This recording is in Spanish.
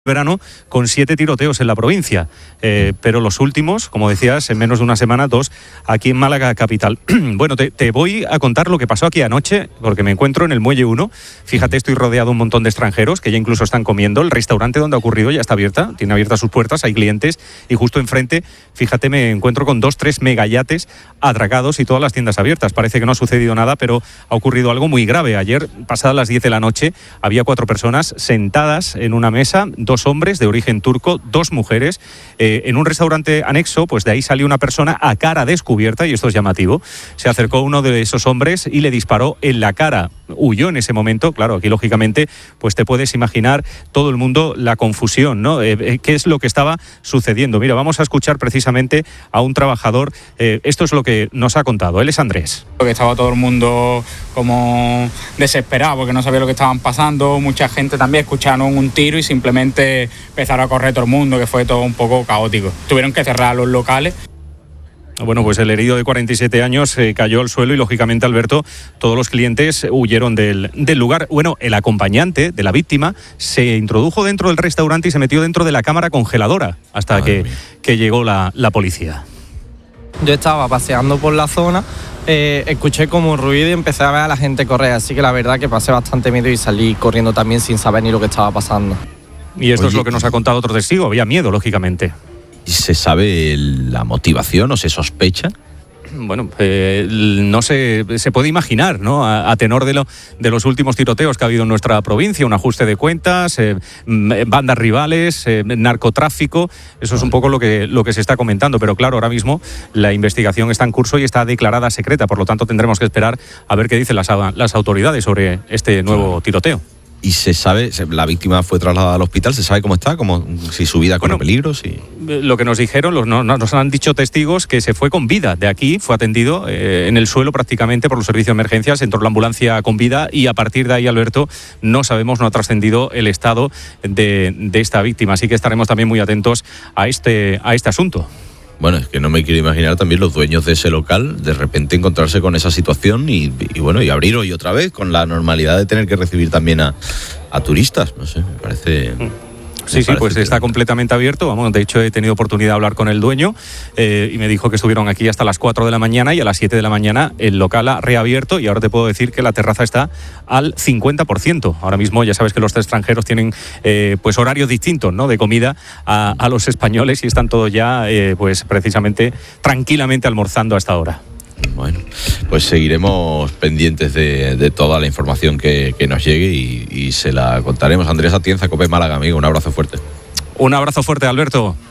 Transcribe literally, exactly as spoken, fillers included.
verano con siete tiroteos en la provincia, eh, pero los últimos, como decías, en menos de una semana, dos aquí en Málaga capital. Bueno, te, te voy a contar lo que pasó aquí anoche, porque me encuentro en el Muelle uno. Fíjate, estoy rodeado de un montón de extranjeros que ya incluso están comiendo. El restaurante donde ha ocurrido ya está abierta, tiene abiertas sus puertas, hay clientes, y justo enfrente, fíjate, me encuentro con dos, tres megayates atracados y todas las tiendas abiertas. Parece que no ha sucedido nada, pero ha ocurrido algo muy grave. Ayer, pasadas las diez de la noche, había cuatro personas sentadas en una mesa, dos hombres de origen turco, dos mujeres, eh, en un restaurante anexo. Pues de ahí salió una persona a cara descubierta, y esto es llamativo. Se acercó uno de esos hombres y le disparó en la cara. Huyó en ese momento. Claro, aquí lógicamente pues te puedes imaginar todo el mundo la confusión, ¿no? Eh, ¿Qué es lo que estaba sucediendo? Mira, vamos a escuchar precisamente a un trabajador. Eh, esto es lo que nos ha contado. Él es Andrés. Porque estaba todo el mundo como desesperado porque no sabía lo que estaban pasando. Mucha gente también escucharon un tiro y simplemente empezaron a correr todo el mundo, que fue todo un poco caótico. Tuvieron que cerrar los locales. Bueno, pues el herido de cuarenta y siete años eh, cayó al suelo y, lógicamente, Alberto, todos los clientes huyeron del, del lugar. Bueno, el acompañante de la víctima se introdujo dentro del restaurante y se metió dentro de la cámara congeladora hasta que, que llegó la, la policía. Yo estaba paseando por la zona, eh, escuché como un ruido y empecé a ver a la gente correr, así que la verdad que pasé bastante miedo y salí corriendo también sin saber ni lo que estaba pasando. Y esto Oye, es lo que nos ha contado otro testigo. Había miedo, lógicamente. ¿Y se sabe la motivación o se sospecha? Bueno, eh, no se, se puede imaginar, ¿no? A, a tenor de, lo, de los últimos tiroteos que ha habido en nuestra provincia, un ajuste de cuentas, eh, bandas rivales, eh, narcotráfico. Eso es un poco lo que, lo que se está comentando. Pero claro, ahora mismo la investigación está en curso y está declarada secreta. Por lo tanto, tendremos que esperar a ver qué dicen las, las autoridades sobre este nuevo tiroteo. ¿Y se sabe, la víctima fue trasladada al hospital, se sabe cómo está, cómo, si su vida corre bueno, peligro? Si... Lo que nos dijeron, los, no, nos han dicho testigos que se fue con vida de aquí, fue atendido eh, en el suelo prácticamente por los servicios de emergencias, entró la ambulancia con vida y a partir de ahí, Alberto, no sabemos, no ha trascendido el estado de, de esta víctima. Así que estaremos también muy atentos a este, a este asunto. Bueno, es que no me quiero imaginar también los dueños de ese local de repente encontrarse con esa situación y, y bueno, y abrir hoy otra vez con la normalidad de tener que recibir también a, a turistas. No sé, me parece... Sí, sí, pues está completamente abierto. Vamos, de hecho he tenido oportunidad de hablar con el dueño eh, y me dijo que estuvieron aquí hasta las cuatro de la mañana y a las siete de la mañana el local ha reabierto y ahora te puedo decir que la terraza está al cincuenta por ciento. Ahora mismo ya sabes que los extranjeros tienen eh, pues horarios distintos, ¿no?, de comida a, a los españoles y están todos ya eh, pues precisamente tranquilamente almorzando a esta hora. Bueno, pues seguiremos pendientes de, de toda la información que, que nos llegue y, y se la contaremos. Andrés Atienza, COPE Málaga, amigo, un abrazo fuerte. Un abrazo fuerte, Alberto.